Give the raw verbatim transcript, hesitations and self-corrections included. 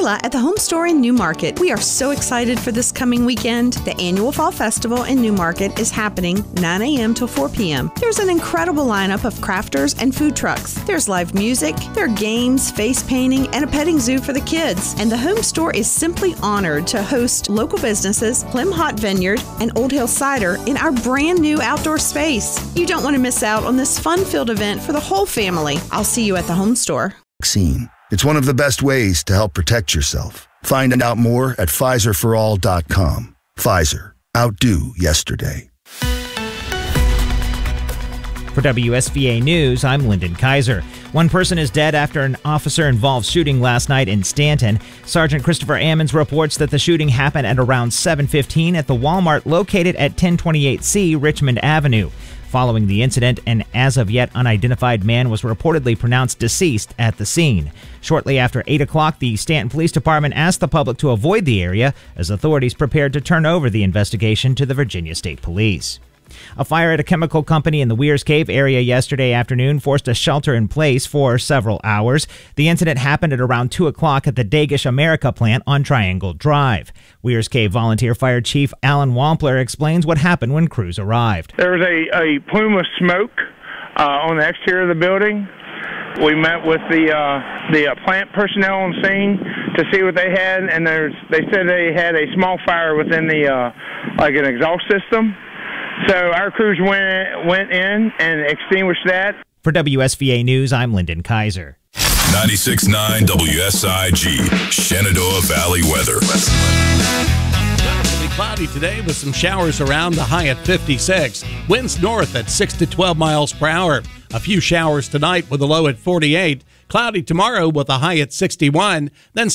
Carla at the Home Store in Newmarket. We are so excited for this coming weekend. The annual Fall Festival in Newmarket is happening nine a.m. till four p.m. There's an incredible lineup of crafters and food trucks. There's live music, there are games, face painting, and a petting zoo for the kids. And the Home Store is simply honored to host local businesses, Plym Hot Vineyard, and Old Hill Cider in our brand new outdoor space. You don't want to miss out on this fun-filled event for the whole family. I'll see you at the Home Store. Vaccine. It's one of the best ways to help protect yourself. Find out more at Pfizer for all dot com. Pfizer. Outdo yesterday. For W S V A News, I'm Lyndon Kaiser. One person is dead after an officer-involved shooting last night in Stanton. Sergeant Christopher Ammons reports that the shooting happened at around seven fifteen at the Walmart located at ten twenty-eight C Richmond Avenue. Following the incident, an as-of-yet unidentified man was reportedly pronounced deceased at the scene. Shortly after eight o'clock, the Stanton Police Department asked the public to avoid the area as authorities prepared to turn over the investigation to the Virginia State Police. A fire at a chemical company in the Weir's Cave area yesterday afternoon forced a shelter in place for several hours. The incident happened at around two o'clock at the Dagish America plant on Triangle Drive. Weir's Cave Volunteer Fire Chief Alan Wampler explains what happened when crews arrived. There was a, a plume of smoke uh, on the exterior of the building. We met with the uh, the uh, plant personnel on scene to see what they had, and there's, they said they had a small fire within the uh, like an exhaust system. So our crews went went in and extinguished that. For W S V A News, I'm Lyndon Kaiser. ninety-six point nine W S I G, Shenandoah Valley weather. It'll be cloudy today with some showers around, the high at fifty-six. Winds north at six to twelve miles per hour. A few showers tonight with a low at forty-eight. Cloudy tomorrow with a high at sixty-one. Then